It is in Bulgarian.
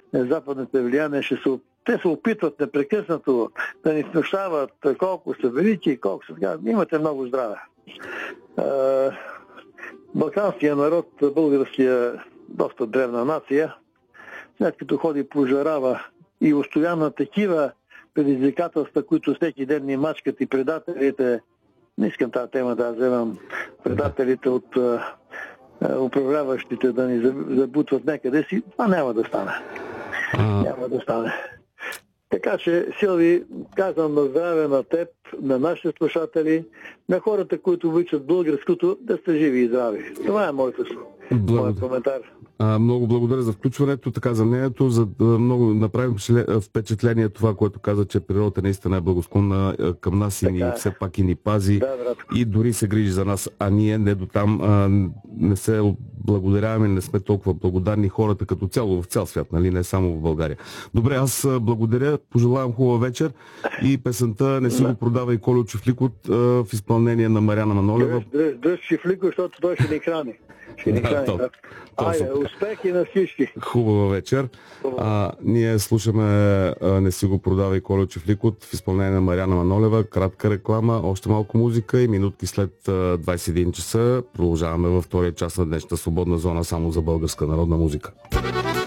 западните влияния те се опитват непрекъснато да ни внушават колко са велики, колко са така. Имате много здраве. Балканския народ, българския, доста древна нация, след като ходи пожарава и устоя на такива предизвикателства, които всеки ден ни мачкат и предателите. Не искам тази тема да вземам предателите от управляващите да ни забутват някъде си. Това няма да стане. Няма да стане. Така че, Силви, казвам на здраве на теб, на нашите слушатели, на хората, които обичат българското, да сте живи и здрави. Това е моят коментар. Много благодаря за включването, така за мнението, за да много направим впечатление това, което каза, че природата наистина е благосклонна към нас и ни все пак и ни пази, и дори се грижи за нас, а ние не до там не се благодаряваме, не сме толкова благодарни хората като цяло в цял свят, нали, не само в България. Добре, аз благодаря, пожелавам хубава вечер и песента "Не си го продавай" Кольо Чифликов в изпълнение на Мариана Манолева. Дръж Чифликов, защото той ще ни храни. Успехи на всички! Хубава вечер. Ние слушаме "Не си го продавай" Кольо Чифликов в изпълнение на Мариана Манолева. Кратка реклама, още малко музика и минутки след 21 часа продължаваме във втория час на днешната свободна зона само за българска народна музика.